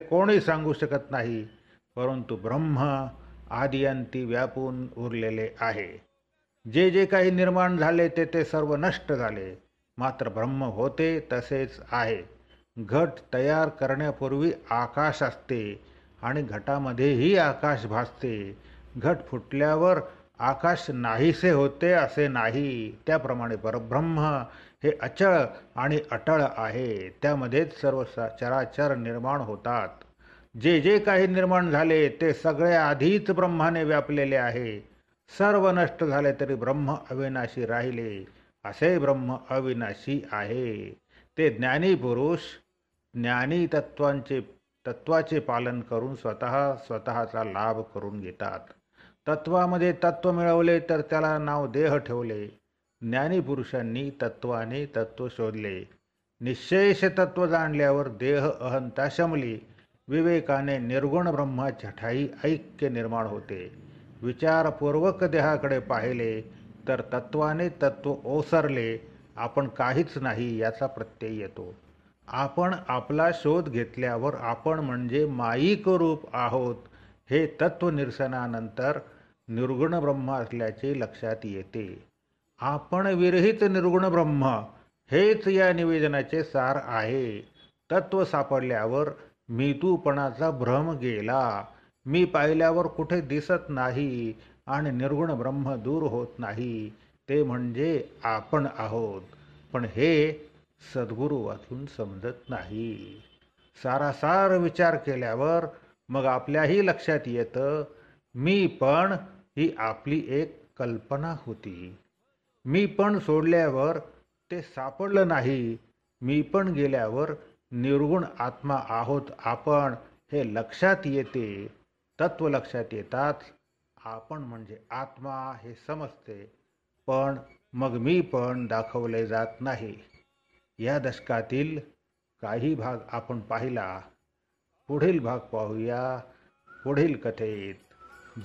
कोणी सांगू शकत नाही, परंतु ब्रह्म आदिअंती व्यापून उरलेले आहे. जे जे काही निर्माण झाले ते ते सर्व नष्ट झाले, मात्र ब्रह्म होते तसेच आहे. घट तयार करण्यापूर्वी आकाश असते आणि घटामध्येही आकाश भासते. घट फुटल्यावर आकाश नाहीसे होते असे नाही. त्याप्रमाणे परब्रह्म हे अचळ आणि अटळ आहे. त्यामध्येच सर्व चराचर निर्माण होतात. जे जे काही निर्माण झाले ते सगळे आधीच ब्रह्माने व्यापलेले आहे. सर्व नष्ट झाले तरी ब्रह्म अविनाशी राहिले. असे ब्रह्म अविनाशी आहे. ते ज्ञानी पुरुष ज्ञानी तत्वाचे पालन करून स्वतःचा लाभ करून घेतात. तत्वामध्ये तत्व मिळवले तर त्याला नाव देह ठेवले. ज्ञानी पुरुषांनी तत्वाने तत्व शोधले. निश्शेष तत्व जाणल्यावर देह अहंता शमली. विवेकाने निर्गुण ब्रह्माच्या ठाई ऐक्य निर्माण होते. विचारपूर्वक देहाकडे पाहिले तर तत्वाने तत्व ओसरले. आपण काहीच नाही याचा प्रत्यय येतो. आपण आपला शोध घेतल्यावर आपण म्हणजे माईक रूप आहोत हे तत्व निरसनानंतर निर्गुण ब्रह्म असल्याचे लक्षात येते. आपण विरहित निर्गुण ब्रह्म हेच या निवेदनाचे सार आहे. तत्व सापडल्यावर मीतूपणाचा भ्रम गेला. मी पाहिल्यावर कुठे दिसत नाही आणि निर्गुण ब्रह्म दूर होत नाही. ते म्हणजे आपण आहोत. पण हे सद्गुरू वाचून समजत नाही. सारासार विचार केल्यावर मग आपल्याही लक्षात येतं, मी पण ही आपली एक कल्पना होती. मी पण सोडल्यावर ते सापडलं नाही. मी पण गेल्यावर निर्गुण आत्मा आहोत आपण हे लक्षात येते. तत्व लक्षात येताच आपण म्हणजे आत्मा हे समजते. पण मग मी पण दाखवले जात नाही. या दशकातील काही भाग आपण पाहिला. पुढील भाग पाहूया पुढील कथेत.